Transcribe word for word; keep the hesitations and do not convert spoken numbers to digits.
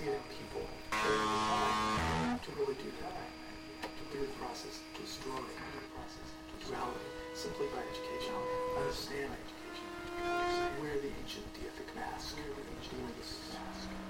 see it in people to really do that, to do the process, to destroy the process, duality, simply by education, understand education, where the ancient deific mask, where the ancient mask.